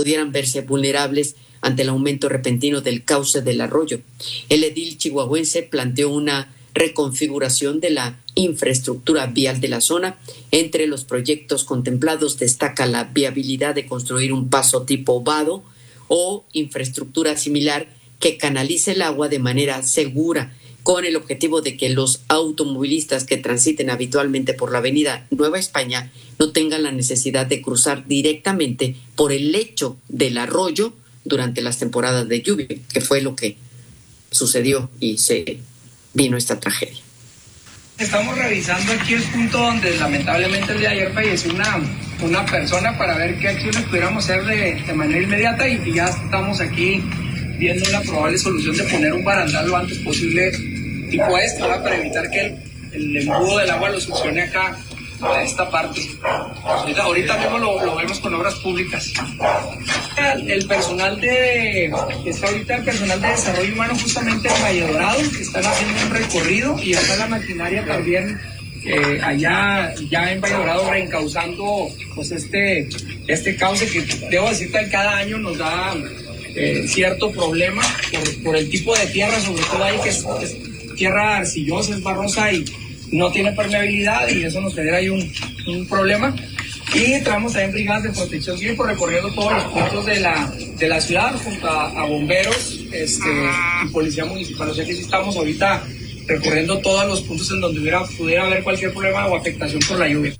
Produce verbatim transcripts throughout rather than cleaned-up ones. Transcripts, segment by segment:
pudieran verse vulnerables ante el aumento repentino del cauce del arroyo. El edil chihuahuense planteó una reconfiguración de la infraestructura vial de la zona. Entre los proyectos contemplados destaca la viabilidad de construir un paso tipo vado o infraestructura similar que canalice el agua de manera segura, con el objetivo de que los automovilistas que transiten habitualmente por la avenida Nueva España no tengan la necesidad de cruzar directamente por el lecho del arroyo durante las temporadas de lluvia, que fue lo que sucedió y se vino esta tragedia. Estamos revisando aquí el punto donde lamentablemente el día de ayer falleció una, una persona para ver qué acciones pudiéramos hacer de, de manera inmediata y, y ya estamos aquí viendo la probable solución de poner un barandal lo antes posible tipo este, ¿verdad? Para evitar que el, el embudo del agua lo succione acá a esta parte. Ahorita, ahorita mismo lo, lo vemos con obras públicas. El, el personal de está ahorita el personal de desarrollo humano justamente en Valle Dorado, que están haciendo un recorrido, y está la maquinaria también eh, allá ya en Valle Dorado reencauzando pues este, este cauce que debo decir que cada año nos da eh, cierto problema por, por el tipo de tierra, sobre todo ahí que es, es tierra arcillosa, es barrosa y no tiene permeabilidad, y eso nos genera ahí un, un problema. Y traemos también brigadas de protección civil por recorriendo todos los puntos de la, de la ciudad junto a, a bomberos este, y policía municipal. O sea que sí estamos ahorita recorriendo todos los puntos en donde hubiera, pudiera haber cualquier problema o afectación por la lluvia.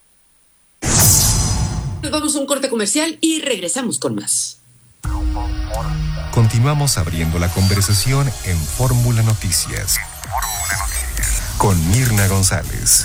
Nos vamos a un corte comercial y regresamos con más. Continuamos abriendo la conversación en Fórmula Noticias con Mirna González.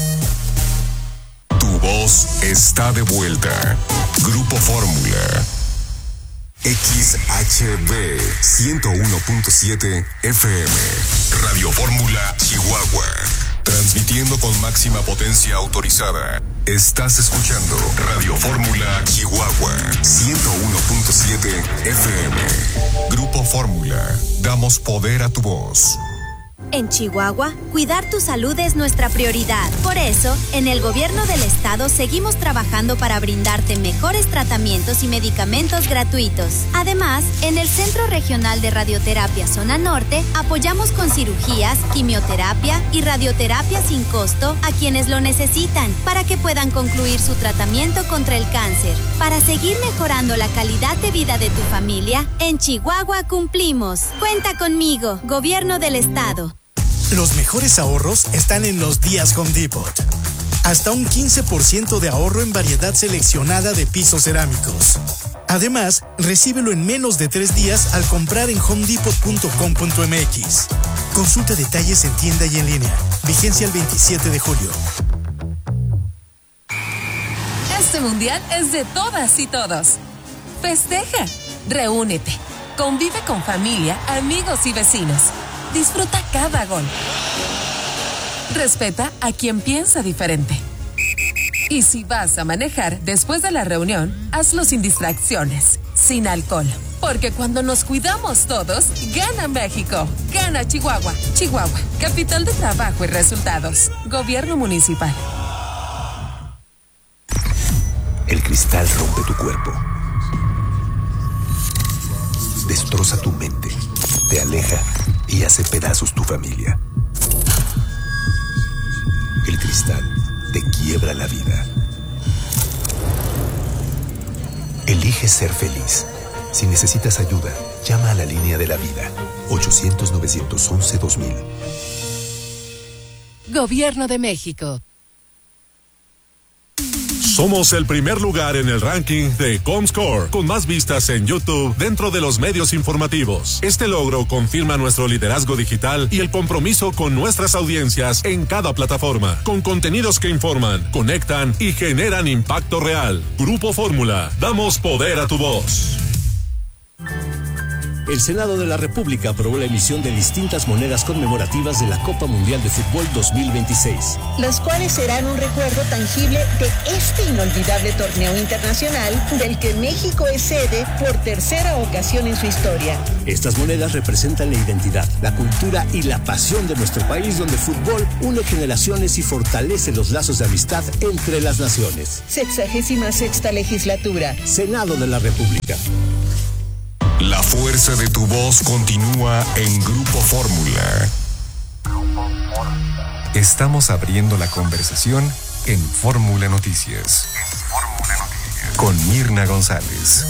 Tu voz está de vuelta. Grupo Fórmula. X H B ciento uno punto siete F M. Radio Fórmula Chihuahua. Transmitiendo con máxima potencia autorizada. Estás escuchando Radio Fórmula Chihuahua ciento uno punto siete F M. Grupo Fórmula. Damos poder a tu voz. En Chihuahua, cuidar tu salud es nuestra prioridad. Por eso, en el gobierno del estado seguimos trabajando para brindarte mejores tratamientos y medicamentos gratuitos. Además, en el Centro Regional de Radioterapia Zona Norte, apoyamos con cirugías, quimioterapia y radioterapia sin costo a quienes lo necesitan para que puedan concluir su tratamiento contra el cáncer. Para seguir mejorando la calidad de vida de tu familia, en Chihuahua cumplimos. Cuenta conmigo, Gobierno del Estado. Los mejores ahorros están en los días Home Depot. Hasta un quince por ciento de ahorro en variedad seleccionada de pisos cerámicos. Además, recíbelo en menos de tres días al comprar en home depot punto com punto m x. Consulta detalles en tienda y en línea. Vigencia el veintisiete de julio. Este mundial es de todas y todos. Festeja, reúnete, convive con familia, amigos y vecinos. Disfruta cada gol. Respeta a quien piensa diferente. Y si vas a manejar después de la reunión, hazlo sin distracciones, sin alcohol. Porque cuando nos cuidamos todos, gana México, gana Chihuahua. Chihuahua, capital de trabajo y resultados. Gobierno municipal. El cristal rompe tu cuerpo. Destroza tu mente. Te aleja y hace pedazos tu familia. El cristal te quiebra la vida. Elige ser feliz. Si necesitas ayuda, llama a la línea de la vida. ochocientos, novecientos once, dos mil. Gobierno de México. Somos el primer lugar en el ranking de Comscore, con más vistas en YouTube dentro de los medios informativos. Este logro confirma nuestro liderazgo digital y el compromiso con nuestras audiencias en cada plataforma, con contenidos que informan, conectan y generan impacto real. Grupo Fórmula, damos poder a tu voz. El Senado de la República aprobó la emisión de distintas monedas conmemorativas de la Copa Mundial de Fútbol dos mil veintiséis. Las cuales serán un recuerdo tangible de este inolvidable torneo internacional del que México es sede por tercera ocasión en su historia. Estas monedas representan la identidad, la cultura y la pasión de nuestro país, donde el fútbol une generaciones y fortalece los lazos de amistad entre las naciones. Sexagésima sexta legislatura. Senado de la República. La fuerza de tu voz continúa en Grupo Fórmula. Estamos abriendo la conversación en Fórmula Noticias. Fórmula Noticias. Con Mirna González.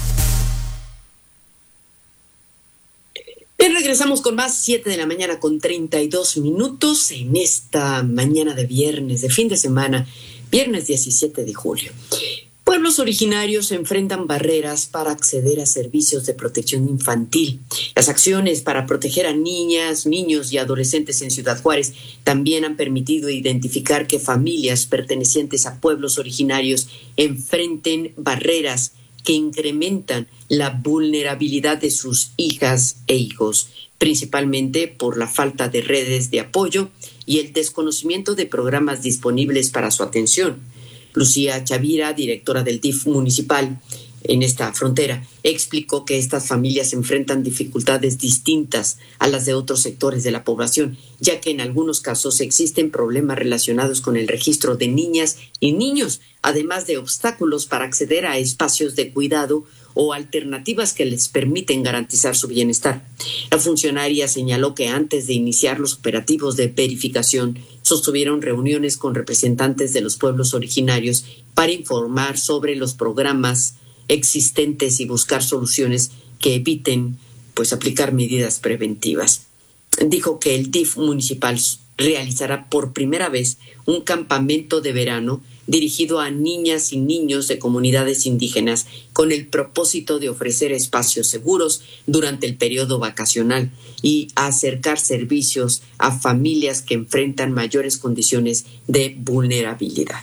Bien, regresamos con más, siete de la mañana con treinta y dos minutos en esta mañana de viernes, de fin de semana, viernes diecisiete de julio. Pueblos originarios enfrentan barreras para acceder a servicios de protección infantil. Las acciones para proteger a niñas, niños y adolescentes en Ciudad Juárez también han permitido identificar que familias pertenecientes a pueblos originarios enfrenten barreras que incrementan la vulnerabilidad de sus hijas e hijos, principalmente por la falta de redes de apoyo y el desconocimiento de programas disponibles para su atención. Lucía Chavira, directora del D I F municipal en esta frontera, explicó que estas familias enfrentan dificultades distintas a las de otros sectores de la población, ya que en algunos casos existen problemas relacionados con el registro de niñas y niños, además de obstáculos para acceder a espacios de cuidado o alternativas que les permiten garantizar su bienestar. La funcionaria señaló que antes de iniciar los operativos de verificación, sostuvieron reuniones con representantes de los pueblos originarios para informar sobre los programas existentes y buscar soluciones que eviten, pues, aplicar medidas preventivas. Dijo que el D I F municipal realizará por primera vez un campamento de verano dirigido a niñas y niños de comunidades indígenas con el propósito de ofrecer espacios seguros durante el periodo vacacional y acercar servicios a familias que enfrentan mayores condiciones de vulnerabilidad.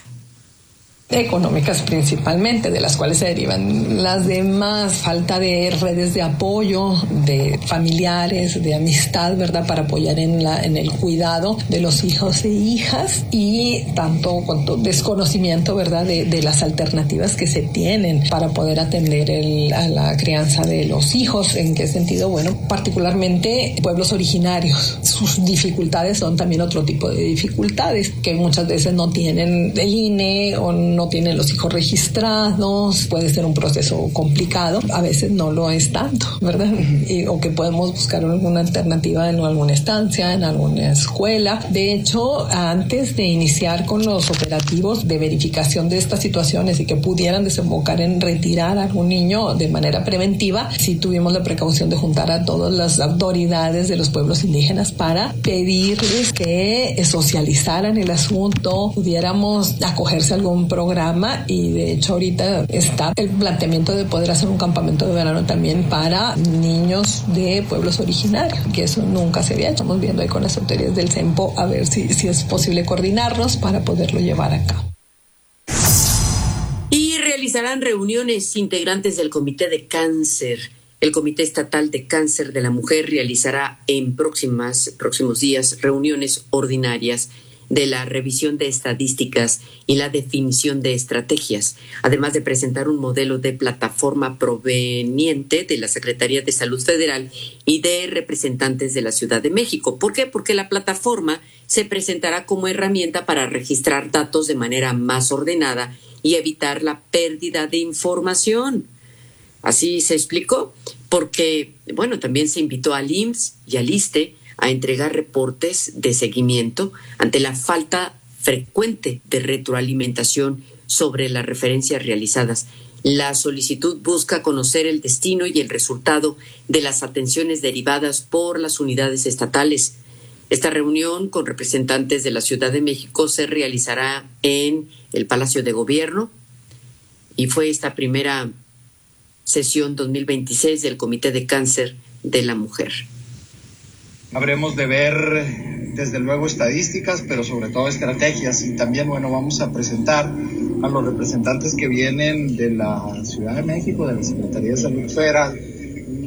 Económicas principalmente, de las cuales se derivan las demás, falta de redes de apoyo, de familiares, de amistad, ¿verdad?, para apoyar en la en el cuidado de los hijos e hijas, y tanto cuanto desconocimiento, ¿verdad?, de, de las alternativas que se tienen para poder atender el, a la crianza de los hijos. ¿En qué sentido? Bueno, particularmente pueblos originarios. Sus dificultades son también otro tipo de dificultades, que muchas veces no tienen el I N E o no no tienen los hijos registrados, puede ser un proceso complicado, a veces no lo es tanto, ¿verdad? Y, o que podemos buscar alguna alternativa en alguna estancia, en alguna escuela. De hecho, antes de iniciar con los operativos de verificación de estas situaciones y que pudieran desembocar en retirar a algún niño de manera preventiva, sí tuvimos la precaución de juntar a todas las autoridades de los pueblos indígenas para pedirles que socializaran el asunto, pudiéramos acogerse a algún programa. Programa, y de hecho ahorita está el planteamiento de poder hacer un campamento de verano también para niños de pueblos originarios, que eso nunca se había hecho. Estamos viendo ahí con las autoridades del CEMPO a ver si, si es posible coordinarnos para poderlo llevar a cabo. Y realizarán reuniones integrantes del Comité de Cáncer. El Comité Estatal de Cáncer de la Mujer realizará en próximas, próximos días reuniones ordinarias de la revisión de estadísticas y la definición de estrategias, además de presentar un modelo de plataforma proveniente de la Secretaría de Salud Federal y de representantes de la Ciudad de México. ¿Por qué? Porque la plataforma se presentará como herramienta para registrar datos de manera más ordenada y evitar la pérdida de información. Así se explicó, porque, bueno, también se invitó al I M S S y al ISSSTE a entregar reportes de seguimiento ante la falta frecuente de retroalimentación sobre las referencias realizadas. La solicitud busca conocer el destino y el resultado de las atenciones derivadas por las unidades estatales. Esta reunión con representantes de la Ciudad de México se realizará en el Palacio de Gobierno y fue esta primera sesión dos mil veintiséis del Comité de Cáncer de la Mujer. Habremos de ver, desde luego, estadísticas, pero sobre todo estrategias. Y también, bueno, vamos a presentar a los representantes que vienen de la Ciudad de México, de la Secretaría de Salud Federal,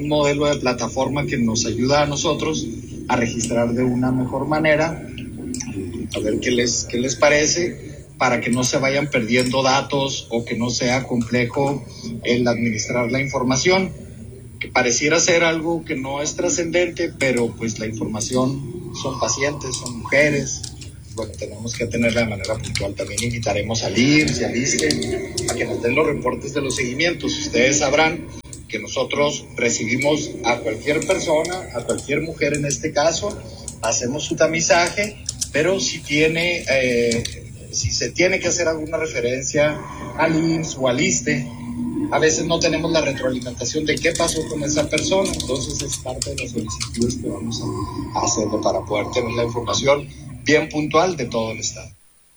un modelo de plataforma que nos ayuda a nosotros a registrar de una mejor manera, a ver qué les, qué les parece, para que no se vayan perdiendo datos o que no sea complejo el administrar la información, que pareciera ser algo que no es trascendente, pero pues la información son pacientes, son mujeres. Bueno, tenemos que atenderla de manera puntual. También invitaremos al I M S S y al ISSSTE a que nos den los reportes de los seguimientos. Ustedes sabrán que nosotros recibimos a cualquier persona, a cualquier mujer en este caso, hacemos su tamizaje, pero si tiene, eh, si se tiene que hacer alguna referencia al I M S S o al ISSSTE, a veces no tenemos la retroalimentación de qué pasó con esa persona, entonces es parte de las solicitudes que vamos a hacerlo para poder tener la información bien puntual de todo el estado.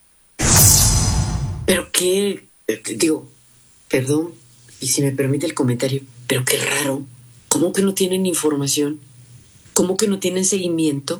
Pero qué, digo, perdón, y si me permite el comentario, pero qué raro, ¿cómo que no tienen información? ¿Cómo que no tienen seguimiento?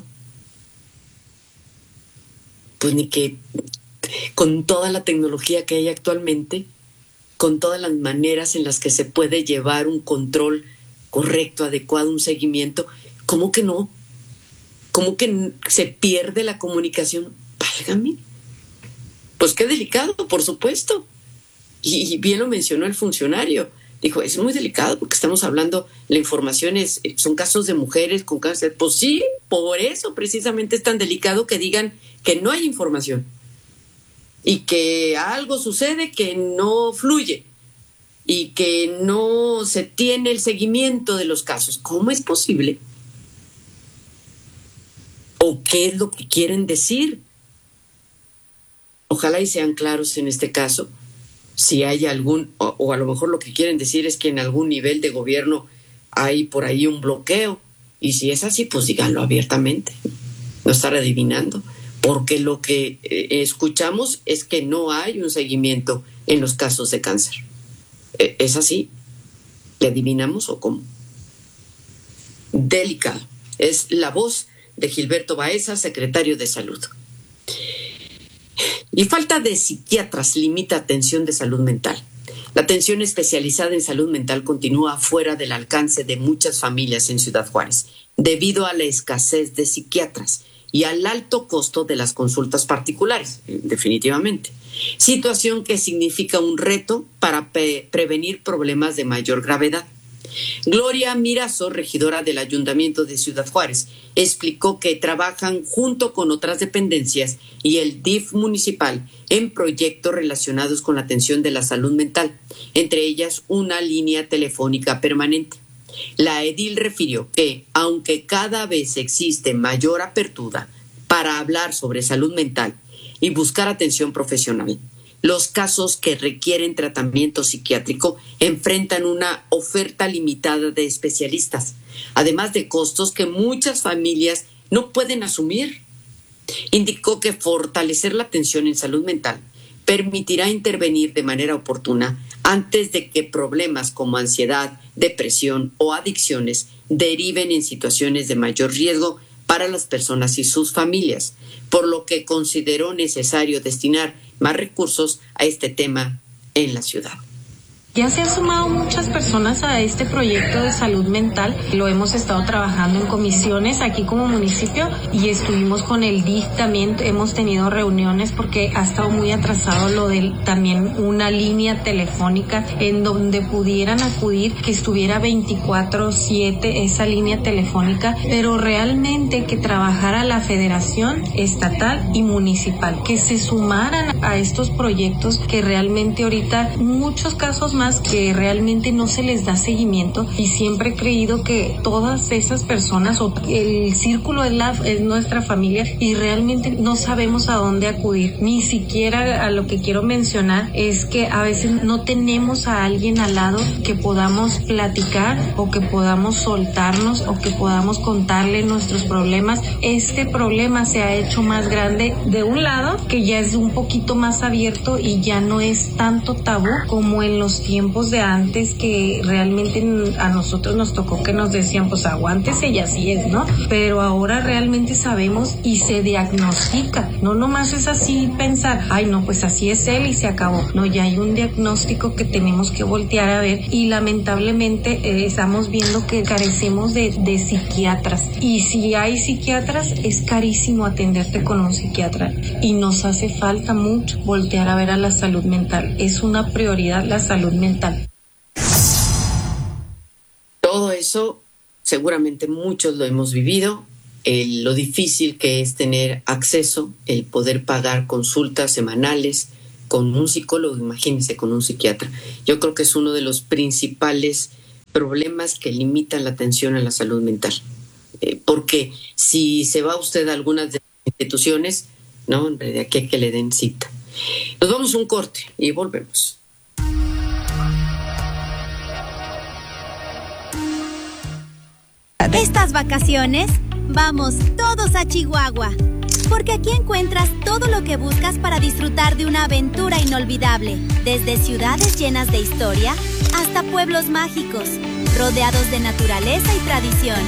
Pues ni que con toda la tecnología que hay actualmente, con todas las maneras en las que se puede llevar un control correcto, adecuado, un seguimiento, ¿cómo que no? ¿Cómo que se pierde la comunicación? Válgame. Pues qué delicado, por supuesto. Y bien lo mencionó el funcionario. Dijo, es muy delicado porque estamos hablando, la información es, son casos de mujeres con cáncer. Pues sí, por eso precisamente es tan delicado que digan que no hay información y que algo sucede que no fluye y que no se tiene el seguimiento de los casos. ¿Cómo es posible? ¿O qué es lo que quieren decir? Ojalá y sean claros en este caso. Si hay algún, o, o a lo mejor lo que quieren decir es que en algún nivel de gobierno hay por ahí un bloqueo. Y si es así, pues díganlo abiertamente. No estar adivinando. Porque lo que eh, escuchamos es que no hay un seguimiento en los casos de cáncer. Eh, ¿Es así? ¿Le adivinamos o cómo? Delicado. Es la voz de Gilberto Baeza, secretario de Salud. Y falta de psiquiatras limita atención de salud mental. La atención especializada en salud mental continúa fuera del alcance de muchas familias en Ciudad Juárez, debido a la escasez de psiquiatras y al alto costo de las consultas particulares, definitivamente. Situación que significa un reto para pre- prevenir problemas de mayor gravedad. Gloria Mirazo, regidora del Ayuntamiento de Ciudad Juárez, explicó que trabajan junto con otras dependencias y el D I F municipal en proyectos relacionados con la atención de la salud mental, entre ellas una línea telefónica permanente. La edil refirió que, aunque cada vez existe mayor apertura para hablar sobre salud mental y buscar atención profesional, los casos que requieren tratamiento psiquiátrico enfrentan una oferta limitada de especialistas, además de costos que muchas familias no pueden asumir. Indicó que fortalecer la atención en salud mental permitirá intervenir de manera oportuna antes de que problemas como ansiedad, depresión o adicciones deriven en situaciones de mayor riesgo para las personas y sus familias, por lo que consideró necesario destinar más recursos a este tema en la ciudad. Ya se han sumado muchas personas a este proyecto de salud mental. Lo hemos estado trabajando en comisiones aquí como municipio y estuvimos con el D I F también. Hemos tenido reuniones porque ha estado muy atrasado lo de también una línea telefónica en donde pudieran acudir, que estuviera veinticuatro siete esa línea telefónica, pero realmente que trabajara la federación estatal y municipal, que se sumaran a estos proyectos que realmente ahorita muchos casos más que realmente no se les da seguimiento, y siempre he creído que todas esas personas o el círculo es, la, es nuestra familia y realmente no sabemos a dónde acudir. Ni siquiera a lo que quiero mencionar es que a veces no tenemos a alguien al lado que podamos platicar o que podamos soltarnos o que podamos contarle nuestros problemas. Este problema se ha hecho más grande de un lado, que ya es un poquito más abierto y ya no es tanto tabú como en los tiempos de antes que realmente a nosotros nos tocó que nos decían, pues aguántese y así es, ¿no? Pero ahora realmente sabemos y se diagnostica. No nomás es así pensar, ay no, pues así es él y se acabó. No, ya hay un diagnóstico que tenemos que voltear a ver y lamentablemente eh, estamos viendo que carecemos de, de psiquiatras. Y si hay psiquiatras, es carísimo atenderte con un psiquiatra. Y nos hace falta mucho voltear a ver a la salud mental. Es una prioridad la salud mental. Todo eso seguramente muchos lo hemos vivido, el, lo difícil que es tener acceso, el poder pagar consultas semanales con un psicólogo, imagínense, con un psiquiatra. Yo creo que es uno de los principales problemas que limitan la atención a la salud mental. Eh, porque si se va usted a algunas de las instituciones, no, de aquí a que le den cita. Nos vamos a un corte y volvemos. Estas vacaciones, vamos todos a Chihuahua, porque aquí encuentras todo lo que buscas para disfrutar de una aventura inolvidable, desde ciudades llenas de historia hasta pueblos mágicos, rodeados de naturaleza y tradición.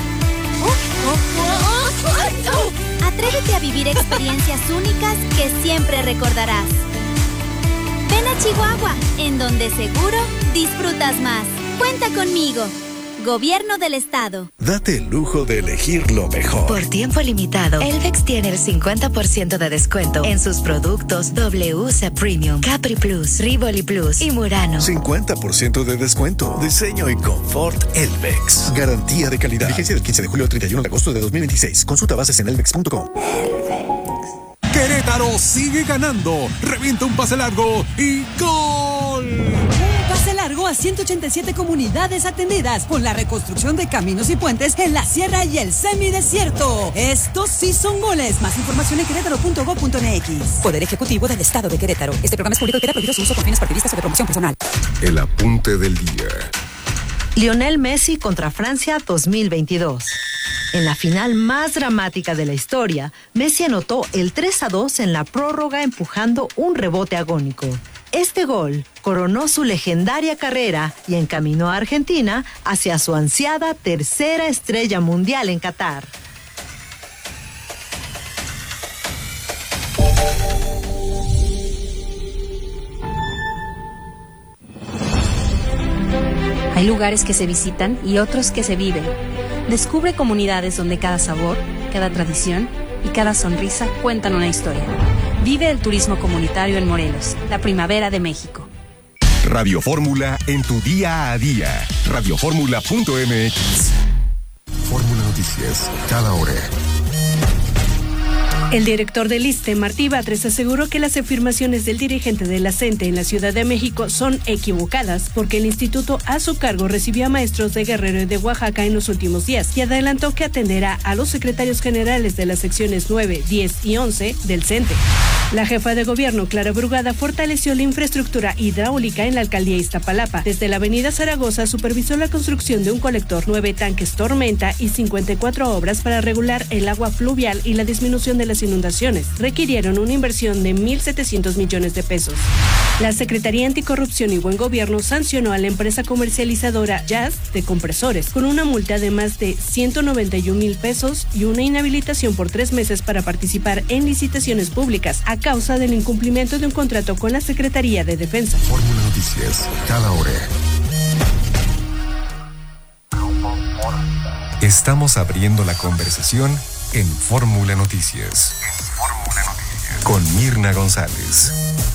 Atrévete a vivir experiencias únicas que siempre recordarás. Ven a Chihuahua, en donde seguro disfrutas más. Cuenta conmigo. Gobierno del Estado. Date el lujo de elegir lo mejor. Por tiempo limitado, Elvex tiene el cincuenta por ciento de descuento en sus productos W C Premium, Capri Plus, Rivoli Plus y Murano. cincuenta por ciento de descuento. Diseño y confort Elvex. Garantía de calidad. Vigencia del quince de julio al treinta y uno de agosto de dos mil veintiséis. Consulta bases en elvex punto com. Querétaro sigue ganando. Revienta un pase largo y ¡gol! Pase largo a ciento ochenta y siete comunidades atendidas por la reconstrucción de caminos y puentes en la sierra y el semidesierto. Estos sí son goles. Más información en querétaro punto gob punto m x. Poder Ejecutivo del Estado de Querétaro. Este programa es público y queda prohibido su uso con fines partidistas o de promoción personal. El apunte del día. Lionel Messi contra Francia dos mil veintidós. En la final más dramática de la historia, Messi anotó el tres a dos en la prórroga empujando un rebote agónico. Este gol coronó su legendaria carrera y encaminó a Argentina hacia su ansiada tercera estrella mundial en Qatar. Hay lugares que se visitan y otros que se viven. Descubre comunidades donde cada sabor, cada tradición y cada sonrisa cuentan una historia. Vive el turismo comunitario en Morelos, la primavera de México. Radio Fórmula en tu día a día. radio fórmula punto m x. Fórmula Noticias, cada hora. El director del ISSSTE, Martí Batres, aseguró que las afirmaciones del dirigente de la CENTE en la Ciudad de México son equivocadas porque el instituto a su cargo recibió a maestros de Guerrero y de Oaxaca en los últimos días y adelantó que atenderá a los secretarios generales de las secciones nueve, diez y once del CENTE. La jefa de gobierno, Clara Brugada, fortaleció la infraestructura hidráulica en la alcaldía Iztapalapa. Desde la avenida Zaragoza supervisó la construcción de un colector, nueve tanques Tormenta y cincuenta y cuatro obras para regular el agua fluvial y la disminución de las inundaciones. Requirieron una inversión de mil setecientos millones de pesos. La Secretaría Anticorrupción y Buen Gobierno sancionó a la empresa comercializadora Jazz de compresores con una multa de más de ciento noventa y un mil pesos y una inhabilitación por tres meses para participar en licitaciones públicas a causa del incumplimiento de un contrato con la Secretaría de Defensa. Fórmula Noticias, cada hora. Estamos abriendo la conversación en Fórmula Noticias. Fórmula Noticias. Con Mirna González.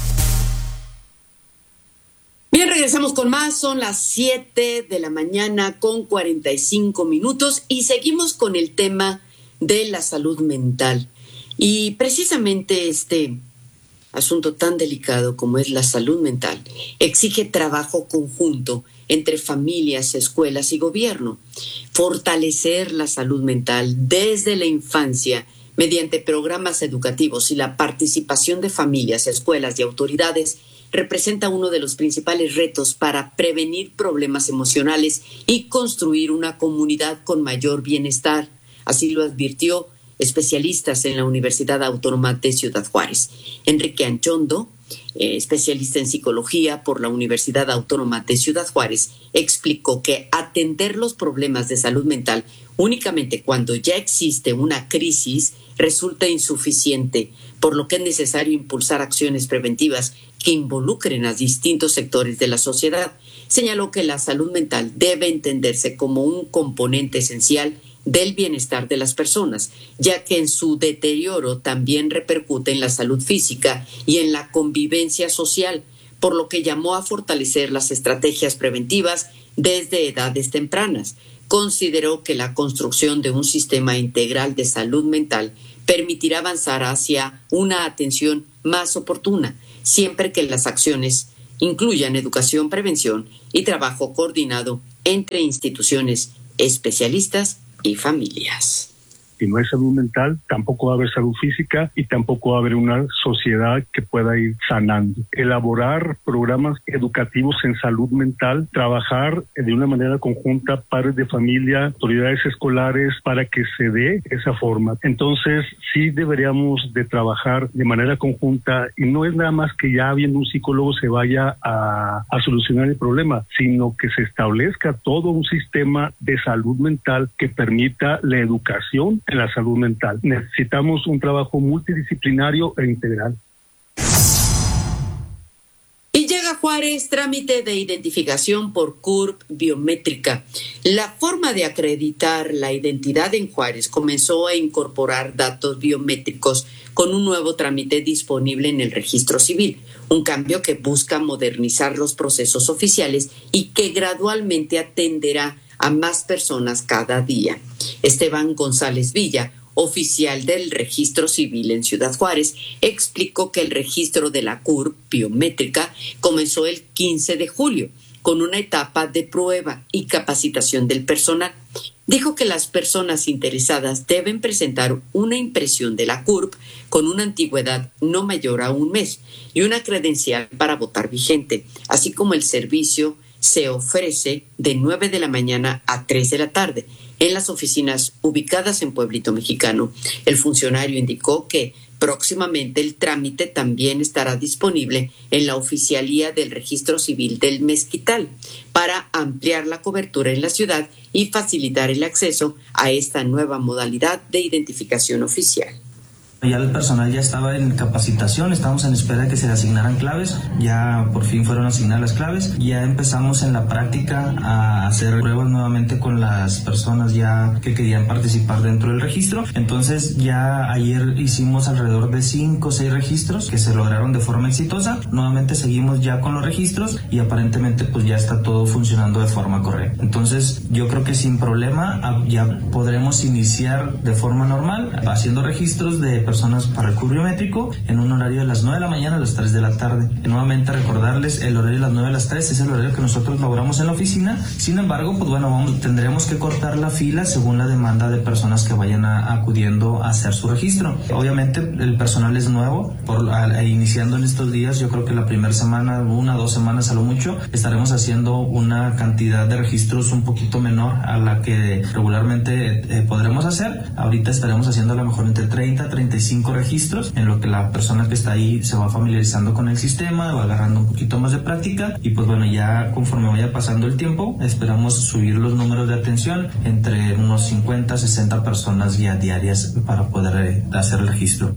Bien, regresamos con más. Son las siete de la mañana con cuarenta y cinco minutos y seguimos con el tema de la salud mental. Y precisamente este asunto tan delicado como es la salud mental exige trabajo conjunto entre familias, escuelas y gobierno. Fortalecer la salud mental desde la infancia mediante programas educativos y la participación de familias, escuelas y autoridades representa uno de los principales retos para prevenir problemas emocionales y construir una comunidad con mayor bienestar. Así lo advirtió especialistas en la Universidad Autónoma de Ciudad Juárez. Enrique Anchondo, eh, especialista en psicología por la Universidad Autónoma de Ciudad Juárez, explicó que atender los problemas de salud mental únicamente cuando ya existe una crisis resulta insuficiente, por lo que es necesario impulsar acciones preventivas que involucren a distintos sectores de la sociedad. Señaló que la salud mental debe entenderse como un componente esencial del bienestar de las personas, ya que en su deterioro también repercute en la salud física y en la convivencia social, por lo que llamó a fortalecer las estrategias preventivas desde edades tempranas. Consideró que la construcción de un sistema integral de salud mental permitirá avanzar hacia una atención más oportuna, siempre que las acciones incluyan educación, prevención y trabajo coordinado entre instituciones, especialistas y familias. Si no hay salud mental, tampoco va a haber salud física y tampoco va a haber una sociedad que pueda ir sanando. Elaborar programas educativos en salud mental, trabajar de una manera conjunta, padres de familia, autoridades escolares, para que se dé esa forma. Entonces, sí deberíamos de trabajar de manera conjunta, y no es nada más que ya habiendo un psicólogo se vaya a, a solucionar el problema, sino que se establezca todo un sistema de salud mental que permita la educación en la salud mental. Necesitamos un trabajo multidisciplinario e integral. Y llega a Juárez trámite de identificación por C U R P biométrica. La forma de acreditar la identidad en Juárez comenzó a incorporar datos biométricos con un nuevo trámite disponible en el registro civil, un cambio que busca modernizar los procesos oficiales y que gradualmente atenderá a más personas cada día. Esteban González Villa, oficial del Registro Civil en Ciudad Juárez, explicó que el registro de la C U R P biométrica comenzó el quince de julio con una etapa de prueba y capacitación del personal. Dijo que las personas interesadas deben presentar una impresión de la C U R P con una antigüedad no mayor a un mes y una credencial para votar vigente, así como el servicio se ofrece de nueve de la mañana a tres de la tarde en las oficinas ubicadas en Pueblito Mexicano. El funcionario indicó que próximamente el trámite también estará disponible en la oficialía del Registro Civil del Mezquital para ampliar la cobertura en la ciudad y facilitar el acceso a esta nueva modalidad de identificación oficial. Ya el personal ya estaba en capacitación, estábamos en espera de que se le asignaran claves, ya por fin fueron asignadas las claves, ya empezamos en la práctica a hacer pruebas nuevamente con las personas ya que querían participar dentro del registro. Entonces ya ayer hicimos alrededor de cinco o seis registros que se lograron de forma exitosa. Nuevamente seguimos ya con los registros y aparentemente pues ya está todo funcionando de forma correcta. Entonces yo creo que sin problema ya podremos iniciar de forma normal haciendo registros de personas para el C U R P biométrico en un horario de las nueve de la mañana a las tres de la tarde. Y nuevamente recordarles, el horario de las nueve a las tres es el horario que nosotros laboramos en la oficina. Sin embargo, pues bueno, vamos, tendremos que cortar la fila según la demanda de personas que vayan a, acudiendo a hacer su registro. Obviamente el personal es nuevo, por, a, a, iniciando en estos días, yo creo que la primera semana, una o dos semanas a lo mucho, estaremos haciendo una cantidad de registros un poquito menor a la que regularmente eh, podremos hacer. Ahorita estaremos haciendo a lo mejor entre treinta, treinta y cinco registros, en lo que la persona que está ahí se va familiarizando con el sistema, va agarrando un poquito más de práctica y pues bueno, ya conforme vaya pasando el tiempo, esperamos subir los números de atención entre unos cincuenta, sesenta personas ya diarias para poder hacer el registro.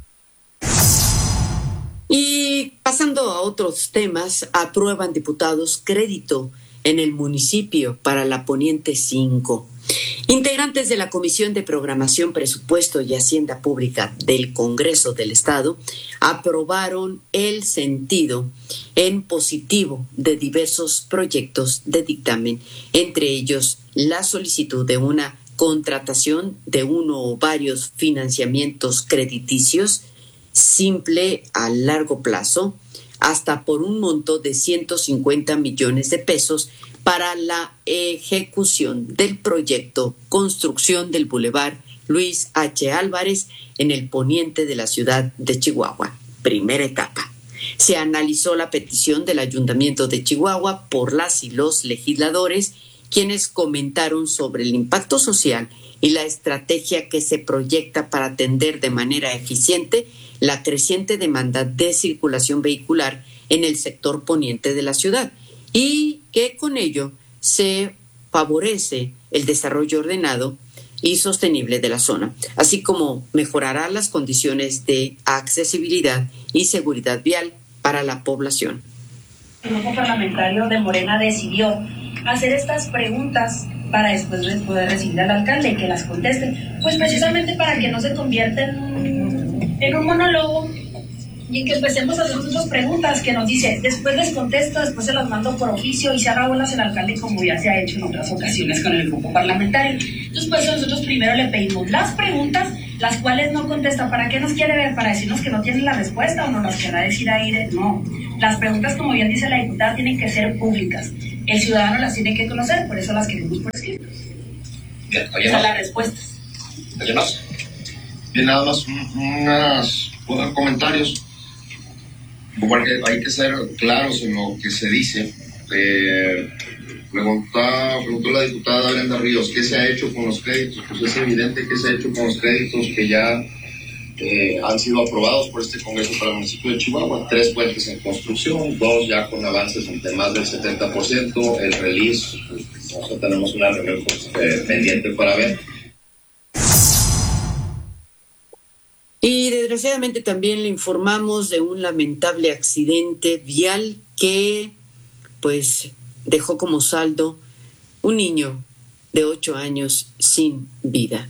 Y pasando a otros temas, aprueban diputados crédito en el municipio para la Poniente cinco. Integrantes de la Comisión de Programación, Presupuesto y Hacienda Pública del Congreso del Estado aprobaron el sentido en positivo de diversos proyectos de dictamen, entre ellos la solicitud de una contratación de uno o varios financiamientos crediticios simple a largo plazo, hasta por un monto de ciento cincuenta millones de pesos para la ejecución del proyecto Construcción del Boulevard Luis H. Álvarez en el poniente de la ciudad de Chihuahua. Primera etapa. Se analizó la petición del Ayuntamiento de Chihuahua por las y los legisladores, quienes comentaron sobre el impacto social y la estrategia que se proyecta para atender de manera eficiente la creciente demanda de circulación vehicular en el sector poniente de la ciudad y que con ello se favorece el desarrollo ordenado y sostenible de la zona, así como mejorará las condiciones de accesibilidad y seguridad vial para la población. El grupo parlamentario de Morena decidió hacer estas preguntas para después poder recibir al alcalde y que las conteste, pues precisamente para que no se convierta en un, en un monólogo y que empecemos a hacer nosotros preguntas que nos dice, después les contesto, después se las mando por oficio y se haga bolas el alcalde como ya se ha hecho en otras ocasiones con el grupo parlamentario. Entonces, pues nosotros primero le pedimos las preguntas, las cuales no contesta. ¿Para qué nos quiere ver? ¿Para decirnos que no tiene la respuesta o no nos querrá decir ahí? De... No, las preguntas, como bien dice la diputada, tienen que ser públicas. El ciudadano las tiene que conocer, por eso las queremos por escrito. Bien, o sea, las respuestas. ¿Alguien más? Bien, nada más unos comentarios. Bueno, hay que ser claros en lo que se dice. Eh, preguntó, preguntó la diputada Brenda Ríos, ¿qué se ha hecho con los créditos? Pues es evidente que se ha hecho con los créditos que ya eh, han sido aprobados por este Congreso para el municipio de Chihuahua. Tres puentes en construcción, dos ya con avances de más del setenta por ciento. El release, pues, nosotros tenemos una reunión pues, eh, pendiente para ver. Y desgraciadamente también le informamos de un lamentable accidente vial que pues dejó como saldo un niño de ocho años sin vida.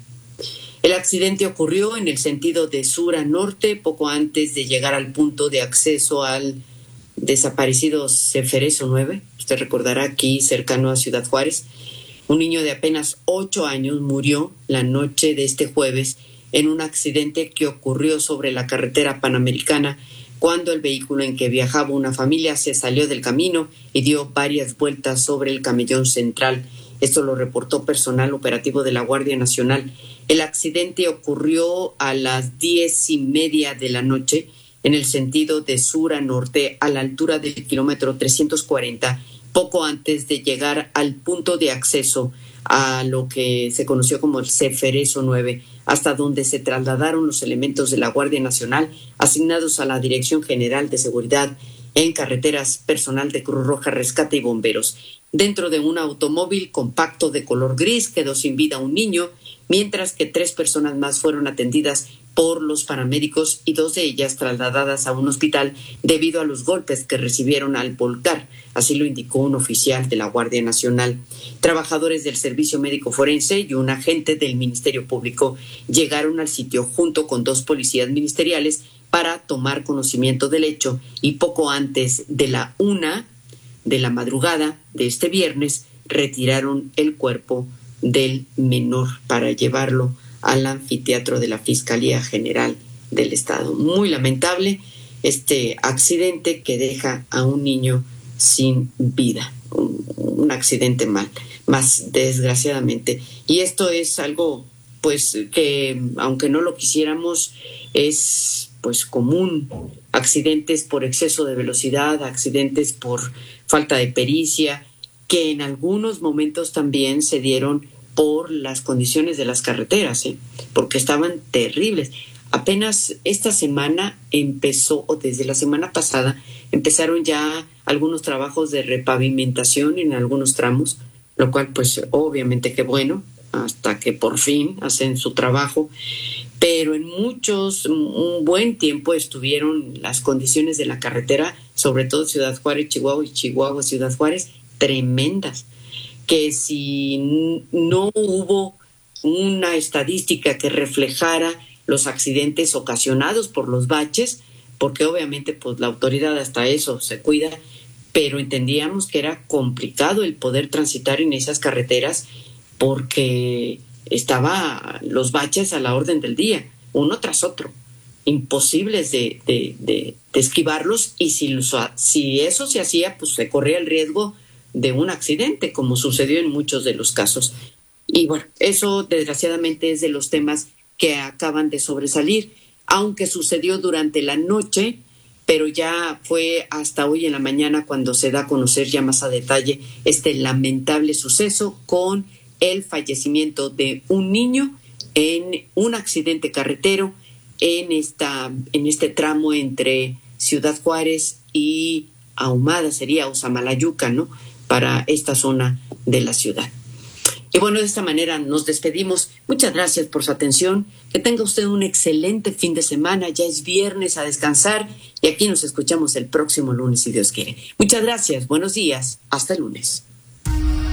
El accidente ocurrió en el sentido de sur a norte poco antes de llegar al punto de acceso al desaparecido Ceferezo nueve. Usted recordará, aquí cercano a Ciudad Juárez. Un niño de apenas ocho años murió la noche de este jueves en un accidente que ocurrió sobre la carretera panamericana cuando el vehículo en que viajaba una familia se salió del camino y dio varias vueltas sobre el camellón central. Esto lo reportó personal operativo de la Guardia Nacional. El accidente ocurrió a las diez y media de la noche en el sentido de sur a norte a la altura del kilómetro trescientos cuarenta, poco antes de llegar al punto de acceso a lo que se conoció como el Ceferezo nueve, hasta donde se trasladaron los elementos de la Guardia Nacional asignados a la Dirección General de Seguridad en Carreteras, personal de Cruz Roja, Rescate y Bomberos. Dentro de un automóvil compacto de color gris quedó sin vida un niño, mientras que tres personas más fueron atendidas por los paramédicos y dos de ellas trasladadas a un hospital debido a los golpes que recibieron al volcar. Así lo indicó un oficial de la Guardia Nacional. Trabajadores del Servicio Médico Forense y un agente del Ministerio Público llegaron al sitio junto con dos policías ministeriales para tomar conocimiento del hecho y poco antes de la una de la madrugada de este viernes retiraron el cuerpo del menor para llevarlo al anfiteatro de la Fiscalía General del Estado. Muy lamentable este accidente que deja a un niño sin vida, un, un accidente mal, más desgraciadamente. Y esto es algo, pues, que aunque no lo quisiéramos, es pues común. Accidentes por exceso de velocidad, accidentes por falta de pericia, que en algunos momentos también se dieron por las condiciones de las carreteras, ¿eh? Porque estaban terribles. Apenas esta semana empezó, o desde la semana pasada, empezaron ya algunos trabajos de repavimentación en algunos tramos, lo cual pues obviamente que bueno, hasta que por fin hacen su trabajo, pero en muchos, un buen tiempo estuvieron las condiciones de la carretera, sobre todo Ciudad Juárez, Chihuahua y Chihuahua, Ciudad Juárez, tremendas, que si no hubo una estadística que reflejara los accidentes ocasionados por los baches, porque obviamente pues la autoridad hasta eso se cuida, pero entendíamos que era complicado el poder transitar en esas carreteras porque estaba los baches a la orden del día, uno tras otro, imposibles de, de, de, de esquivarlos, y si, si eso se hacía, pues se corría el riesgo de un accidente, como sucedió en muchos de los casos. Y bueno, eso desgraciadamente es de los temas que acaban de sobresalir, aunque sucedió durante la noche, pero ya fue hasta hoy en la mañana cuando se da a conocer ya más a detalle este lamentable suceso con el fallecimiento de un niño en un accidente carretero en esta en este tramo entre Ciudad Juárez y ahumada sería o samalayuca, ¿no? Para esta zona de la ciudad. Y bueno, de esta manera nos despedimos. Muchas gracias por su atención. Que tenga usted un excelente fin de semana. Ya es viernes, a descansar. Y aquí nos escuchamos el próximo lunes, si Dios quiere. Muchas gracias. Buenos días. Hasta el lunes.